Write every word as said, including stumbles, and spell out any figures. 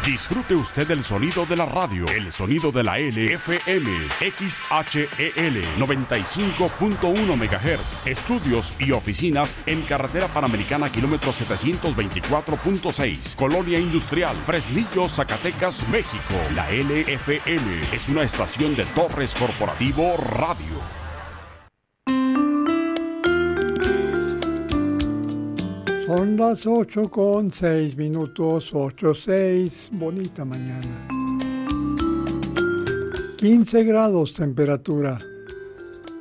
Disfrute usted el sonido de la radio, el sonido de la L F M, X H E L noventa y cinco punto uno megahertz. Estudios y oficinas en Carretera Panamericana, kilómetro setecientos veinticuatro punto seis, Colonia Industrial, Fresnillo, Zacatecas, México. La L F M es una estación de Torres Corporativo Radio. Son las ocho con seis minutos, ocho seis, bonita mañana. quince grados temperatura.